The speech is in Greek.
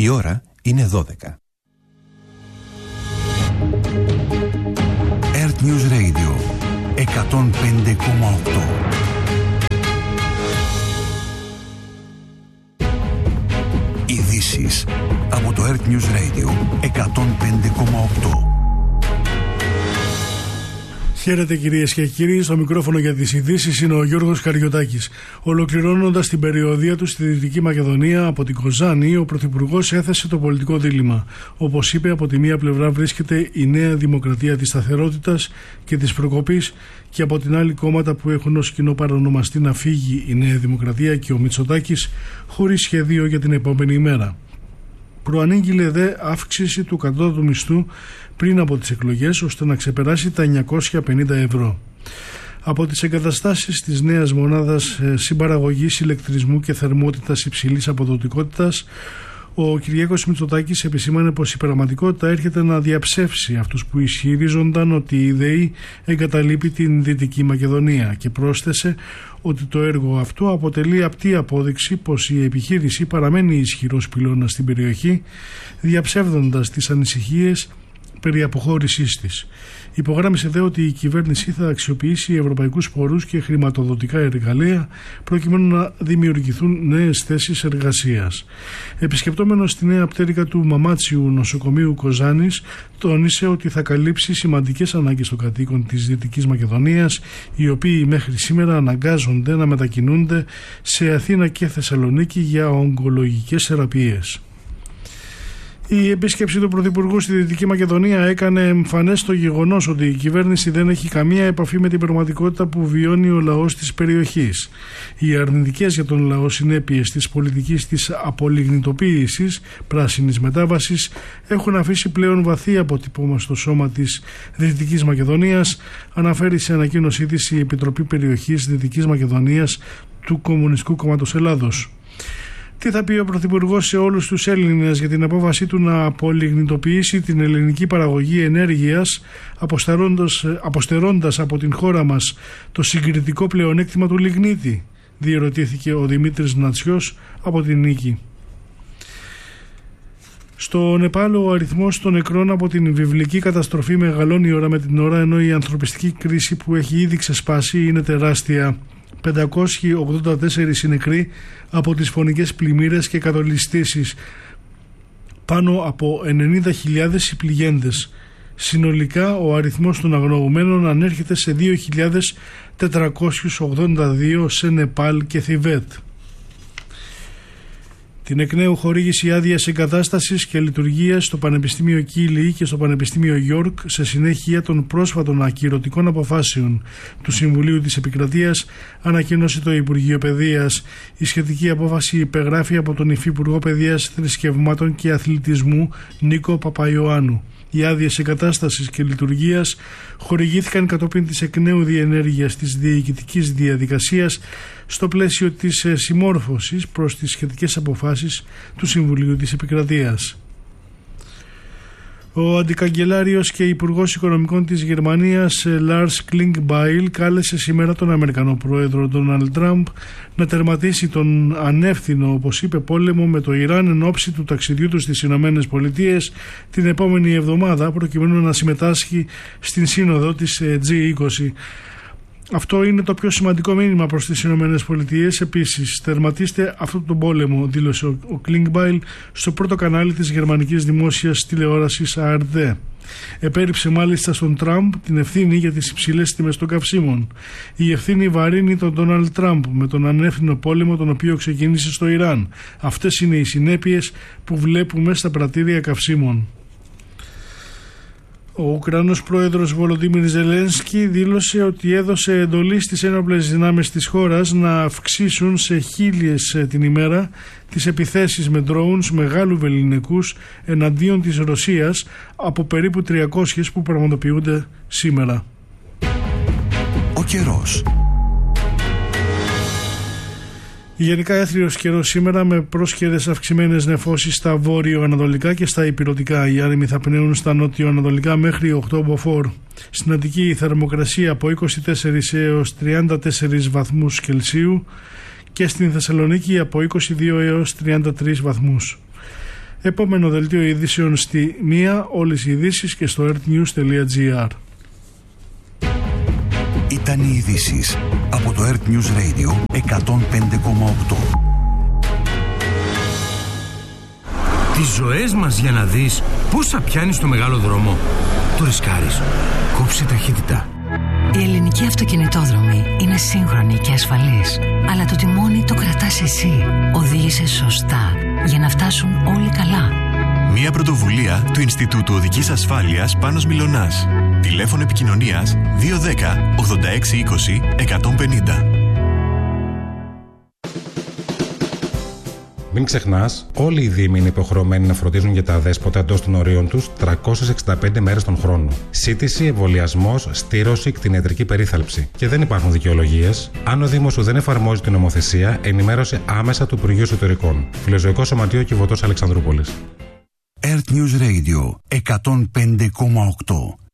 Η ώρα είναι 12. Earth News Radio 105,8. Ειδήσεις από το Earth News Radio 105,8. Χαίρετε κυρίες και κύριοι, στο μικρόφωνο για τις ειδήσεις είναι ο Γιώργος Καριωτάκης. Ολοκληρώνοντας την περιοδεία του στη Δυτική Μακεδονία από την Κοζάνη, ο Πρωθυπουργός έθεσε το πολιτικό δίλημμα. Όπως είπε, από τη μία πλευρά βρίσκεται η Νέα Δημοκρατία της Σταθερότητας και της Προκοπής και από την άλλη κόμματα που έχουν ως κοινό παρονομαστή να φύγει η Νέα Δημοκρατία και ο Μητσοτάκης χωρίς σχέδιο για την επόμενη ημέρα. Προανήγγειλε δε αύξηση του κατώτατου μισθού πριν από τις εκλογές ώστε να ξεπεράσει τα 950 ευρώ. Από τις εγκαταστάσεις της νέας μονάδας συμπαραγωγής ηλεκτρισμού και θερμότητας υψηλής αποδοτικότητας, ο Κυριάκος Μητσοτάκης επισήμανε πως η πραγματικότητα έρχεται να διαψεύσει αυτούς που ισχυρίζονταν ότι η ΔΕΗ εγκαταλείπει την Δυτική Μακεδονία και πρόσθεσε ότι το έργο αυτό αποτελεί απτή απόδειξη πως η επιχείρηση παραμένει ισχυρός πυλώνας στην περιοχή, διαψεύδοντας τις ανησυχίες περί αποχώρησής της. Υπογράμμισε δε ότι η κυβέρνηση θα αξιοποιήσει ευρωπαϊκούς πόρους και χρηματοδοτικά εργαλεία προκειμένου να δημιουργηθούν νέες θέσεις εργασίας. Επισκεπτόμενος στη νέα πτέρυγα του Μαμάτσιου νοσοκομείου Κοζάνης, τόνισε ότι θα καλύψει σημαντικές ανάγκες των κατοίκων της Δυτικής Μακεδονίας, οι οποίοι μέχρι σήμερα αναγκάζονται να μετακινούνται σε Αθήνα και Θεσσαλονίκη για ογκολογικές θεραπείες. Η επίσκεψη του Πρωθυπουργού στη Δυτική Μακεδονία έκανε εμφανές το γεγονός ότι η κυβέρνηση δεν έχει καμία επαφή με την πραγματικότητα που βιώνει ο λαός της περιοχής. Οι αρνητικές για τον λαό συνέπειες της πολιτικής της απολιγνητοποίησης, πράσινης μετάβασης, έχουν αφήσει πλέον βαθύ αποτύπωμα στο σώμα της Δυτικής Μακεδονίας, αναφέρει σε ανακοίνωσή της η Επιτροπή Περιοχής Δυτικής Μακεδονίας του Κομμουνιστικού Κόμματος Ελλάδος. Τι θα πει ο Πρωθυπουργός σε όλους τους Έλληνες για την απόφασή του να απολιγνητοποιήσει την ελληνική παραγωγή ενέργειας, αποστερώντας από την χώρα μας το συγκριτικό πλεονέκτημα του λιγνίτη, διερωτήθηκε ο Δημήτρης Νατσιός από την Νίκη. Στο Νεπάλ ο αριθμός των νεκρών από την βιβλική καταστροφή μεγαλώνει ώρα με την ώρα, ενώ η ανθρωπιστική κρίση που έχει ήδη ξεσπάσει είναι τεράστια. 584 νεκροί από τις φωνικές πλημμύρες και κατολιστήσεις, πάνω από 90.000 οι πληγέντες. Συνολικά ο αριθμός των αγνοωμένων ανέρχεται σε 2.482 σε Νεπάλ και Θιβέτ. Την εκ νέου χορήγηση άδειας εγκατάστασης και λειτουργίας στο Πανεπιστήμιο Κίλι και στο Πανεπιστήμιο Γιόρκ σε συνέχεια των πρόσφατων ακυρωτικών αποφάσεων του Συμβουλίου της Επικρατείας, ανακοίνωσε το Υπουργείο Παιδείας. Η σχετική απόφαση υπεγράφει από τον Υφυπουργό Παιδείας, Θρησκευμάτων και Αθλητισμού Νίκο Παπαϊωάννου. Οι άδειες εγκατάστασης και λειτουργίας χορηγήθηκαν κατόπιν της εκ νέου διενέργειας της διοικητικής διαδικασίας στο πλαίσιο της συμμόρφωσης προς τις σχετικές αποφάσεις του Συμβουλίου της Επικρατείας. Ο αντικαγκελάριος και υπουργός οικονομικών της Γερμανίας Λάρς Κλίνγκμπάιλ κάλεσε σήμερα τον Αμερικανό πρόεδρο Ντόναλντ Τραμπ να τερματίσει τον ανεύθυνο, όπως είπε, πόλεμο με το Ιράν εν ώψη του ταξιδιού του στις Ηνωμένες Πολιτείες την επόμενη εβδομάδα, προκειμένου να συμμετάσχει στην σύνοδο της G20. Αυτό είναι το πιο σημαντικό μήνυμα προς τις Ηνωμένες Πολιτείες. Επίσης, τερματίστε αυτόν τον πόλεμο, δήλωσε ο Κλίνγκμπάιλ στο πρώτο κανάλι της γερμανικής δημόσιας τηλεόρασης ARD. Επέριψε μάλιστα στον Τραμπ την ευθύνη για τις υψηλές τιμές των καυσίμων. Η ευθύνη βαρύνει τον Ντόναλντ Τραμπ με τον ανεύθυνο πόλεμο τον οποίο ξεκίνησε στο Ιράν. Αυτές είναι οι συνέπειες που βλέπουμε στα πρατήρια καυσίμων. Ο Ουκρανός πρόεδρος Βολοντίμιρ Ζελένσκι δήλωσε ότι έδωσε εντολή στις ένοπλες δυνάμεις της χώρας να αυξήσουν σε 1.000 την ημέρα τις επιθέσεις με drones μεγάλου βεληνικούς εναντίον της Ρωσίας από περίπου 300 που πραγματοποιούνται σήμερα. Ο καιρός. Γενικά έθριος καιρός σήμερα με πρόσχερες αυξημένες νεφώσεις στα βόρειο-ανατολικά και στα ηπειρωτικά. Οι άνεμοι θα πνέουν στα νότιο-ανατολικά μέχρι 8 μποφόρ. Στην Αττική η θερμοκρασία από 24 έως 34 βαθμούς Κελσίου και στην Θεσσαλονίκη από 22 έως 33 βαθμούς. Επόμενο δελτίο ειδήσεων στη 1, όλες οι ειδήσεις και στο earthnews.gr. Ήταν οι ειδήσεις από το Earth News Radio 105,8. Τις ζωές μας για να δεις πόσα πιάνει στο μεγάλο δρόμο. Το ρισκάρεις. Κόψε ταχύτητα. Η ελληνική αυτοκινητόδρομη είναι σύγχρονη και ασφαλής, αλλά το τιμόνι το κρατάς εσύ. Οδήγησε σωστά για να φτάσουν όλοι καλά. Μια πρωτοβουλία του Ινστιτούτου Οδικής Ασφάλειας Πάνος Μιλωνάς. Τηλέφωνο επικοινωνίας 210 86 20 150. Μην ξεχνάς, όλοι οι Δήμοι είναι υποχρεωμένοι να φροντίζουν για τα αδέσποτα εντός των ορίων τους 365 μέρες τον χρόνο. Σύτηση, εμβολιασμός, στήρωση, κτηνιατρική περίθαλψη. Και δεν υπάρχουν δικαιολογίες. Αν ο Δήμος σου δεν εφαρμόζει την νομοθεσία, ενημέρωσε άμεσα του Υπουργείου Εσωτερικών. Φιλοζωικό Σωματείο Κιβωτός Αλεξανδρούπολης. Earth News Radio 105,8.